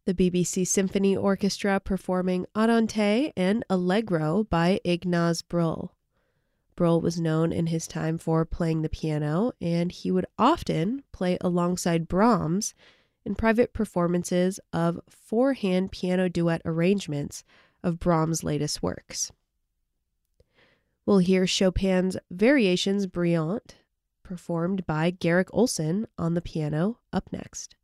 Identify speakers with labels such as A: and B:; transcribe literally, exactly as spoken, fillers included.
A: The B B C Symphony Orchestra performing Andante and Allegro by Ignaz Bruhl. Bruhl was known in his time for playing the piano, and he would often play alongside Brahms in private performances of four-hand piano duet arrangements of Brahms' latest works. We'll hear Chopin's Variations Brillantes, performed by Garrick Ohlson on the piano, up next.